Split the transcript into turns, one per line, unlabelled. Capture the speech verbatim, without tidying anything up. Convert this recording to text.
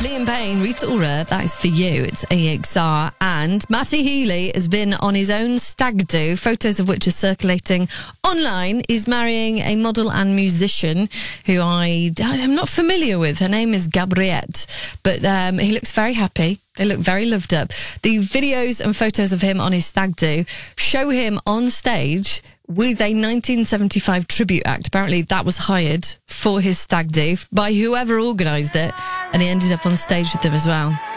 Liam Payne, Rita Ora, that is for you. It's A X R. And Matty Healy has been on his own stag do, photos of which are circulating online. He's marrying a model and musician who I, I'm not familiar with. Her name is Gabriette. But um, he looks very happy. They look very loved up. The videos and photos of him on his stag do show him on stage with a nineteen seventy-five tribute act. Apparently that was hired for his stag do by whoever organised it, and he ended up on stage with them as well.